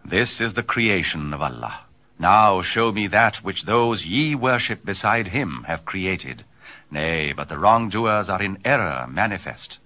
This is the creation of Allah. Now show me that which those ye worship beside him have created. Nay, but the wrongdoers are in error manifest.